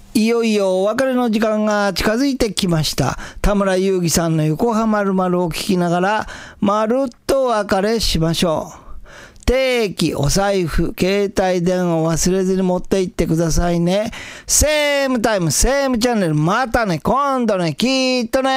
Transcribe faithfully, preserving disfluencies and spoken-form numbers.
いよいよお別れの時間が近づいてきました。田村裕樹さんの横浜るまるを聞きながら、まるっとお別れしましょう。定期、お財布、携帯電話を忘れずに持って行ってくださいね。セームタイム、セームチャンネル、またね、今度ね、きっとね。